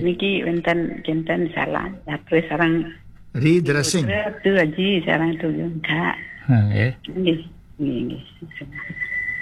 niki wonten salah terus sareng Redrassing. tu aji sareng tu Kak. Nggih. Nggih. Nggih.